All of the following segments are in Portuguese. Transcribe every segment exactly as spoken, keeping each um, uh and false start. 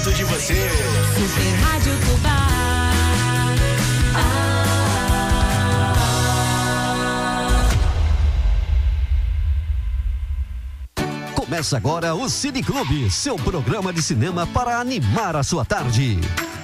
perto de você. Super Rádio Tubá. Começa agora o Cine Clube, seu programa de cinema para animar a sua tarde.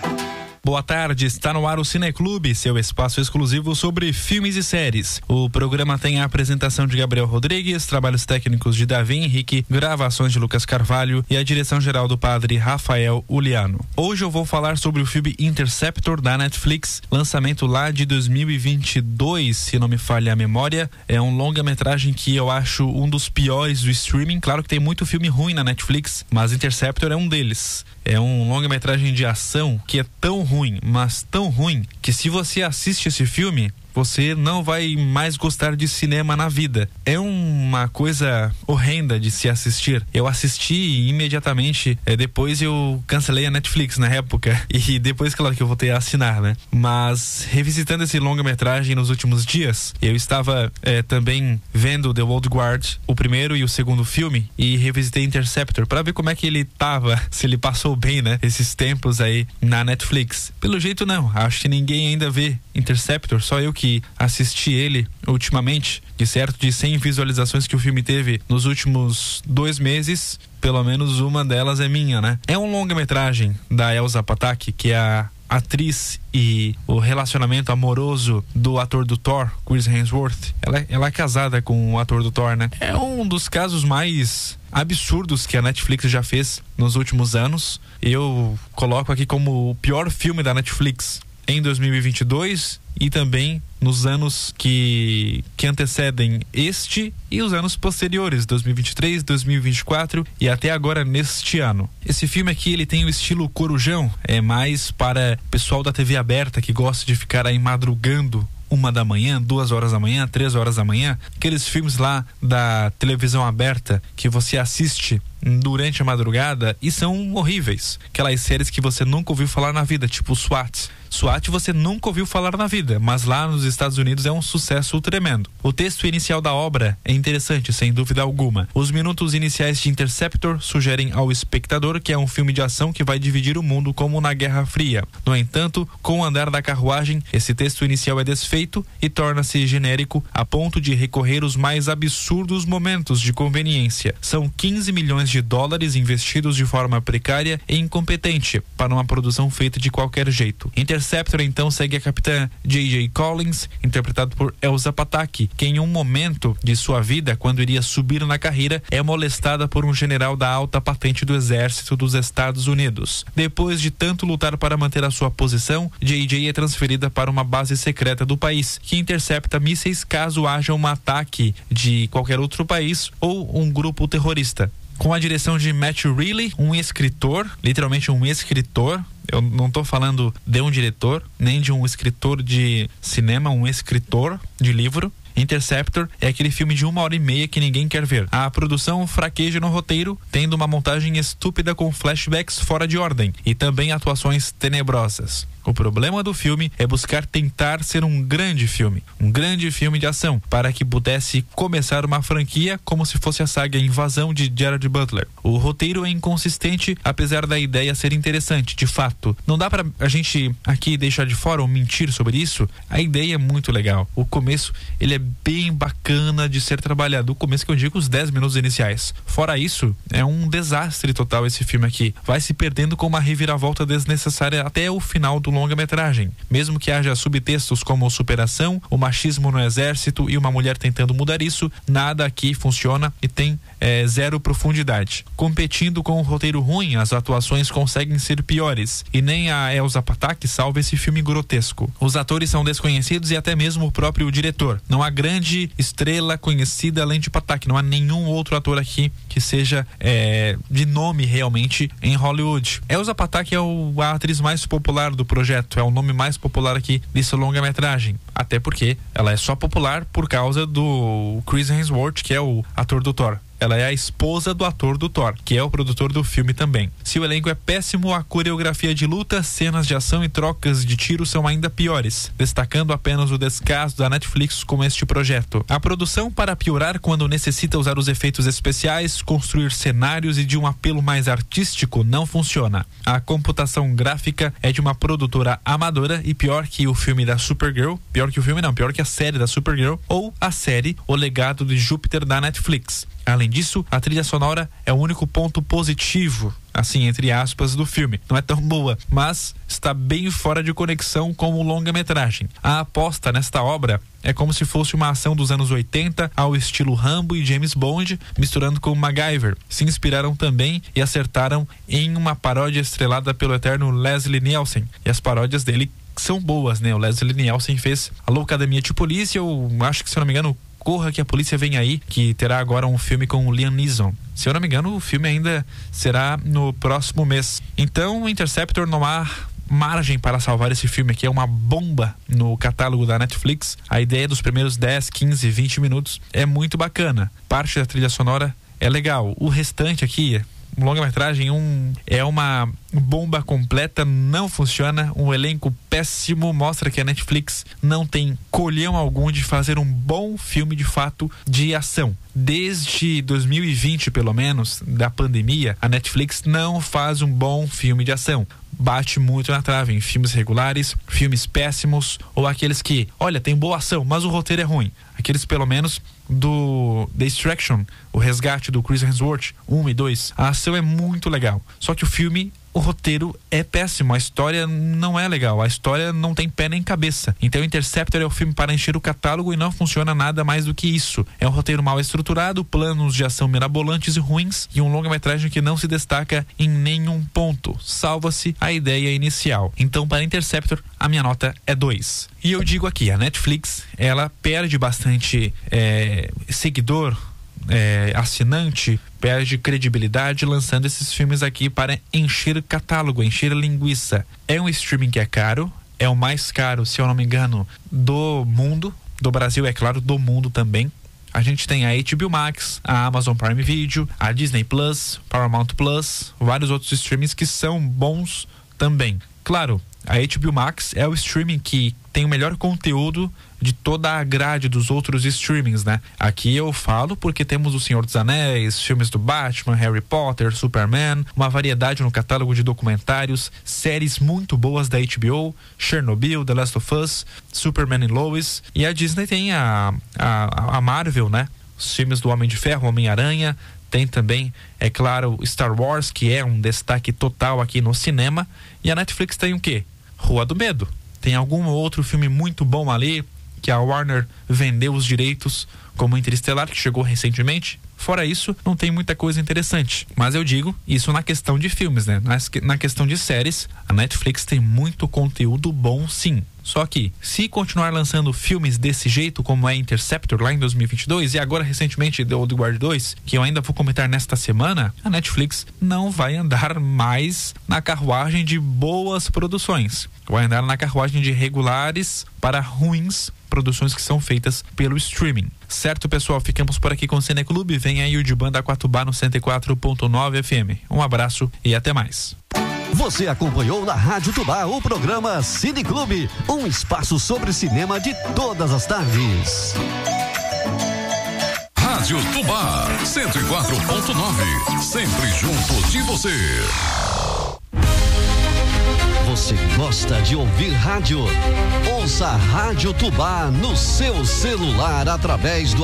Boa tarde, está no ar o Cineclube, seu espaço exclusivo sobre filmes e séries. O programa tem a apresentação de Gabriel Rodrigues, trabalhos técnicos de Davi Henrique, gravações de Lucas Carvalho e a direção geral do padre Rafael Uliano. Hoje eu vou falar sobre o filme Interceptor da Netflix, lançamento lá de dois mil e vinte e dois, se não me falha a memória. É um longa-metragem que eu acho um dos piores do streaming. Claro que tem muito filme ruim na Netflix, mas Interceptor é um deles. É um longa-metragem de ação que é tão ruim, mas tão ruim, que se você assiste esse filme, você não vai mais gostar de cinema na vida. É uma coisa horrenda de se assistir. Eu assisti imediatamente, é, depois eu cancelei a Netflix na época, e depois, claro, que eu voltei a assinar, né? Mas, revisitando esse longa-metragem nos últimos dias, eu estava é, também vendo The Old Guard, o primeiro e o segundo filme, e revisitei Interceptor, para ver como é que ele tava, se ele passou bem, né? Esses tempos aí na Netflix. Pelo jeito, não. Acho que ninguém ainda vê Interceptor, só eu que que assisti ele ultimamente, de certo de cem visualizações que o filme teve nos últimos dois meses, pelo menos uma delas é minha, né? É um longa-metragem da Elsa Pataky, que é a atriz e o relacionamento amoroso do ator do Thor, Chris Hemsworth. Ela, ela é casada com o ator do Thor, né? É um dos casos mais absurdos que a Netflix já fez nos últimos anos. Eu coloco aqui como o pior filme da Netflix em dois mil e vinte e dois e também nos anos que, que antecedem este e os anos posteriores, dois mil e vinte e três, dois mil e vinte e quatro e até agora neste ano. Esse filme aqui, ele tem o estilo corujão, é mais para o pessoal da T V aberta que gosta de ficar aí madrugando uma da manhã, duas horas da manhã, três horas da manhã, aqueles filmes lá da televisão aberta que você assiste durante a madrugada e são horríveis. Aquelas séries que você nunca ouviu falar na vida, tipo SWAT. SWAT você nunca ouviu falar na vida, mas lá nos Estados Unidos é um sucesso tremendo. O texto inicial da obra é interessante, sem dúvida alguma. Os minutos iniciais de Interceptor sugerem ao espectador que é um filme de ação que vai dividir o mundo como na Guerra Fria. No entanto, com o andar da carruagem, esse texto inicial é desfeito e torna-se genérico a ponto de recorrer os mais absurdos momentos de conveniência. São quinze milhões de dólares investidos de forma precária e incompetente para uma produção feita de qualquer jeito. Interceptor então segue a capitã J J Collins, interpretado por Elsa Pataky, que em um momento de sua vida, quando iria subir na carreira, é molestada por um general da alta patente do exército dos Estados Unidos. Depois de tanto lutar para manter a sua posição, J J é transferida para uma base secreta do país, que intercepta mísseis caso haja um ataque de qualquer outro país ou um grupo terrorista. Com a direção de Matt Reilly, um escritor, literalmente um escritor. Eu não estou falando de um diretor, nem de um escritor de cinema, um escritor de livro. Interceptor é aquele filme de uma hora e meia que ninguém quer ver. A produção fraqueja no roteiro, tendo uma montagem estúpida com flashbacks fora de ordem e também atuações tenebrosas. O problema do filme é buscar tentar ser um grande filme, um grande filme de ação, para que pudesse começar uma franquia como se fosse a saga Invasão de Gerard Butler. O roteiro é inconsistente, apesar da ideia ser interessante, de fato. Não dá pra a gente aqui deixar de fora ou mentir sobre isso. A ideia é muito legal. O começo, ele é bem bacana de ser trabalhado. O começo que eu digo, os dez minutos iniciais. Fora isso, é um desastre total esse filme aqui. Vai se perdendo com uma reviravolta desnecessária até o final do longa-metragem. Mesmo que haja subtextos como superação, o machismo no exército e uma mulher tentando mudar isso, nada aqui funciona e tem é, zero profundidade. Competindo com um roteiro ruim, as atuações conseguem ser piores e nem a Elsa Pataky salva esse filme grotesco. Os atores são desconhecidos e até mesmo o próprio diretor. Não há grande estrela conhecida além de Pataky, não há nenhum outro ator aqui que seja é, de nome realmente em Hollywood. Elsa Pataky é o, a atriz mais popular do projeto. É o nome mais popular aqui desse longa-metragem. Até porque ela é só popular por causa do Chris Hemsworth, que é o ator do Thor. ela é a esposa do ator do Thor, que é o produtor do filme também. Se o elenco é péssimo, a coreografia de luta, cenas de ação e trocas de tiro são ainda piores, destacando apenas o descaso da Netflix com este projeto. A produção, para piorar, quando necessita usar os efeitos especiais, construir cenários e de um apelo mais artístico, não funciona. A computação gráfica é de uma produtora amadora e pior que o filme da Supergirl, pior que o filme não, pior que a série da Supergirl ou a série O Legado de Júpiter da Netflix. Além disso, a trilha sonora é o único ponto positivo, assim, entre aspas, do filme. Não é tão boa, mas está bem fora de conexão com o longa-metragem. A aposta nesta obra é como se fosse uma ação dos anos oitenta ao estilo Rambo e James Bond, misturando com MacGyver. Se inspiraram também e acertaram em uma paródia estrelada pelo eterno Leslie Nielsen. E as paródias dele são boas, né? O Leslie Nielsen fez a Loucademia de Polícia, eu acho que, se eu não me engano, Corra que a Polícia Vem Aí, que terá agora um filme com o Liam Neeson. Se eu não me engano, o filme ainda será no próximo mês. Então, Interceptor, não há margem para salvar esse filme aqui, é uma bomba no catálogo da Netflix. A ideia dos primeiros dez, quinze, vinte minutos é muito bacana. Parte da trilha sonora é legal. O restante aqui, um longa-metragem, um, é uma bomba completa, não funciona, um elenco péssimo, mostra que a Netflix não tem colhão algum de fazer um bom filme de fato de ação. Desde dois mil e vinte, pelo menos, da pandemia, a Netflix não faz um bom filme de ação. Bate muito na trave em filmes regulares, filmes péssimos, ou aqueles que, olha, tem boa ação, mas o roteiro é ruim. Aqueles, pelo menos, do The Extraction, o resgate do Chris Hemsworth, um e dois. A ação é muito legal, só que o filme, o roteiro é péssimo, a história não é legal, a história não tem pé nem cabeça. Então Interceptor é o filme para encher o catálogo e não funciona nada mais do que isso. É um roteiro mal estruturado, planos de ação mirabolantes e ruins e um longa-metragem que não se destaca em nenhum ponto. Salva-se a ideia inicial. Então, para Interceptor, a minha nota é dois. E eu digo aqui, a Netflix, ela perde bastante é, seguidor, É, assinante, perde credibilidade lançando esses filmes aqui para encher catálogo, encher linguiça. É um streaming que é caro, é o mais caro, se eu não me engano, do mundo, do Brasil, é claro, do mundo também. A gente tem a H B O Max, a Amazon Prime Video, a Disney Plus, Paramount Plus, vários outros streamings que são bons também. Claro, a H B O Max é o streaming que tem o melhor conteúdo de toda a grade dos outros streamings, né? Aqui eu falo porque temos o Senhor dos Anéis, filmes do Batman, Harry Potter, Superman, uma variedade no catálogo de documentários, séries muito boas da H B O, Chernobyl, The Last of Us, Superman e Lois, e a Disney tem a, a, a Marvel, né? Os filmes do Homem de Ferro, Homem-Aranha, tem também, é claro, Star Wars, que é um destaque total aqui no cinema, e a Netflix tem o quê? Rua do Medo. Tem algum outro filme muito bom ali, que a Warner vendeu os direitos, como Interestelar, que chegou recentemente. Fora isso, não tem muita coisa interessante. Mas eu digo isso na questão de filmes, né? Na questão de séries, a Netflix tem muito conteúdo bom, sim. Só que, se continuar lançando filmes desse jeito, como é Interceptor lá em dois mil e vinte e dois, e agora recentemente The Old Guard dois, que eu ainda vou comentar nesta semana, a Netflix não vai andar mais na carruagem de boas produções. Vai andar na carruagem de regulares para ruins produções que são feitas pelo streaming. Certo, pessoal? Ficamos por aqui com o Cineclube. Vem aí o de Banda quatro bar no cento e quatro ponto nove F M. Um abraço e até mais. Você acompanhou na Rádio Tubá o programa Cine Clube, um espaço sobre cinema de todas as tardes. Rádio Tubá, cento e quatro ponto nove, sempre junto de você. Você gosta de ouvir rádio? Ouça a Rádio Tubá no seu celular através do